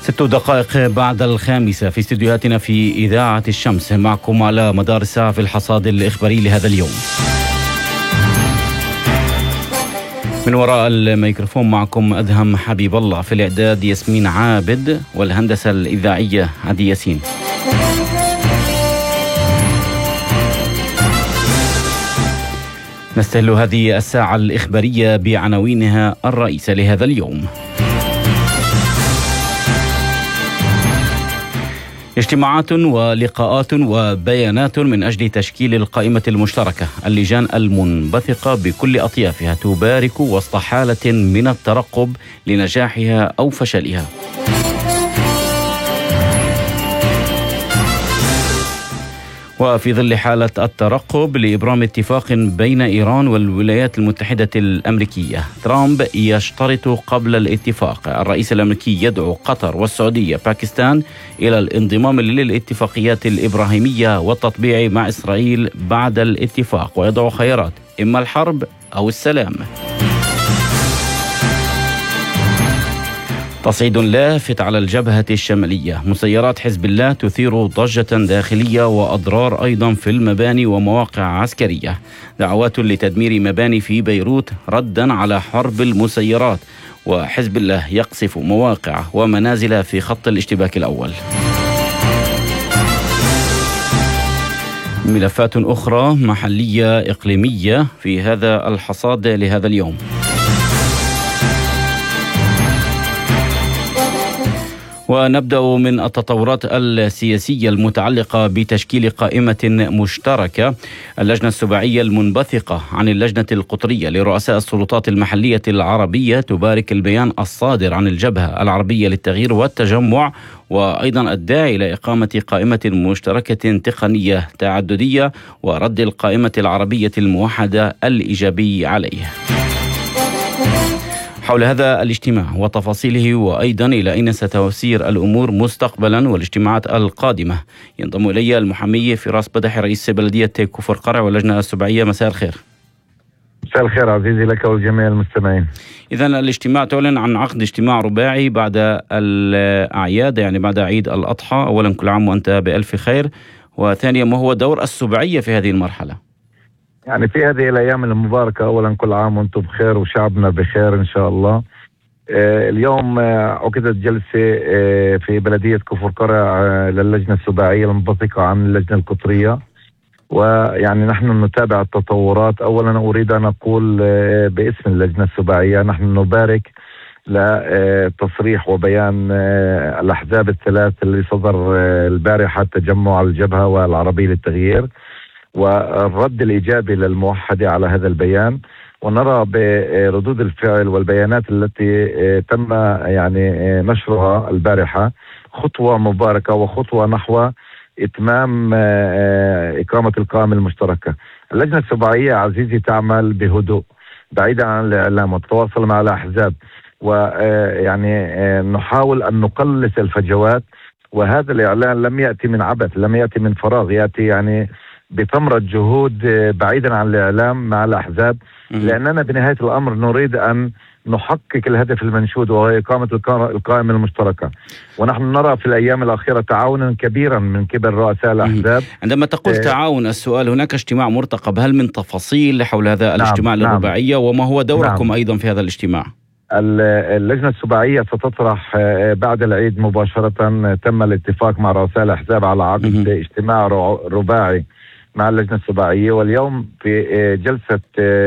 6 دقائق بعد 5 في استديوهاتنا في إذاعة الشمس، معكم على مدار الساعة في الحصاد الإخباري لهذا اليوم. من وراء الميكروفون معكم أدهم حبيب الله، في الإعداد ياسمين عابد، والهندسة الإذاعية عدي ياسين. نستهل هذه الساعة الإخبارية بعناوينها الرئيسة لهذا اليوم. اجتماعات ولقاءات وبيانات من أجل تشكيل القائمة المشتركة. اللجان المنبثقة بكل أطيافها تبارك وسط حالة من الترقب لنجاحها أو فشلها. وفي ظل حالة الترقب لإبرام اتفاق بين إيران والولايات المتحدة الأمريكية، ترامب يشترط قبل الاتفاق. الرئيس الأمريكي يدعو قطر والسعودية باكستان إلى الانضمام للاتفاقيات الإبراهيمية والتطبيع مع إسرائيل بعد الاتفاق، ويضع خيارات: إما الحرب أو السلام. تصعيد لافت على الجبهة الشمالية. مسيرات حزب الله تثير ضجة داخلية وأضرار أيضا في المباني ومواقع عسكرية. دعوات لتدمير مباني في بيروت ردا على حرب المسيرات. وحزب الله يقصف مواقع ومنازل في خط الاشتباك الأول. ملفات أخرى محلية إقليمية في هذا الحصاد لهذا اليوم. ونبدأ من التطورات السياسية المتعلقة بتشكيل قائمة مشتركة. اللجنة السباعية المنبثقة عن اللجنة القطرية لرؤساء السلطات المحلية العربية تبارك البيان الصادر عن الجبهة العربية للتغيير والتجمع، وأيضا الداعي إلى إقامة قائمة مشتركة تقنية تعددية ورد القائمة العربية الموحدة الإيجابي عليه. حول هذا الاجتماع وتفاصيله وأيضا إلى أين ستسير الأمور مستقبلا والاجتماعات القادمة، ينضم إلي المحامي فراس بدحي رئيس بلدية كفر قرع واللجنة السباعية. مساء الخير. مساء الخير عزيزي لك ولجميع المستمعين. إذن الاجتماع تعلن عن عقد اجتماع رباعي بعد الأعياد، يعني بعد عيد الأضحى. أولا كل عام وأنت بألف خير، وثانيا ما هو دور السباعية في هذه المرحلة؟ يعني في هذه الأيام المباركة أولا كل عام وأنتم بخير وشعبنا بخير إن شاء الله. اليوم عقدت جلسة في بلدية كفر قرع للجنة السباعية المنبثقة عن اللجنة القطرية، ويعني نحن نتابع التطورات. أولا أريد أن أقول باسم اللجنة السباعية نحن نبارك لتصريح وبيان الأحزاب الثلاث اللي صدر البارحة، التجمع الجبهة والعربية للتغيير، والرد الإيجابي للموحدة على هذا البيان. ونرى بردود الفعل والبيانات التي تم يعني نشرها البارحة خطوة مباركة وخطوة نحو إتمام إقامة القائمة المشتركة. اللجنة السباعية عزيزي تعمل بهدوء بعيدا عن الإعلام والتواصل مع الأحزاب، ويعني نحاول أن نقلص الفجوات. وهذا الإعلان لم يأتي من عبث، لم يأتي من فراغ، يأتي يعني بثمرة جهود بعيدا عن الإعلام مع الأحزاب، لأننا بنهاية الأمر نريد أن نحقق الهدف المنشود وهو إقامة القائمة المشتركة. ونحن نرى في الأيام الأخيرة تعاونا كبيرا من قبل رؤساء الأحزاب. عندما تقول تعاون، السؤال هناك اجتماع مرتقب، هل من تفاصيل حول هذا الاجتماع الرباعية وما هو دوركم أيضا في هذا الاجتماع؟ اللجنة السباعية ستطرح بعد العيد مباشرة. تم الاتفاق مع رؤساء الأحزاب على عقد اجتماع رباعي مع اللجنة السباعية، واليوم في جلسة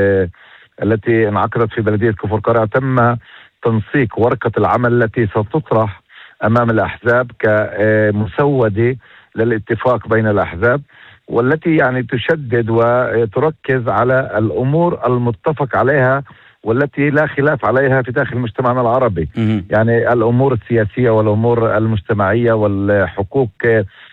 التي انعقدت في بلدية كفر قرع تم تنسيق ورقة العمل التي ستطرح أمام الأحزاب كمسودة للاتفاق بين الأحزاب، والتي يعني تشدد وتركز على الأمور المتفق عليها والتي لا خلاف عليها في داخل مجتمعنا العربي. يعني الأمور السياسية والأمور المجتمعية والحقوق